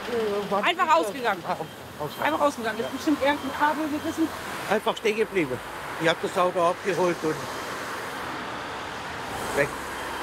Einfach ausgegangen. Einfach ausgegangen. Ist bestimmt irgendein Kabel gerissen. Einfach stehen geblieben. Ich habe das Auto abgeholt und weg.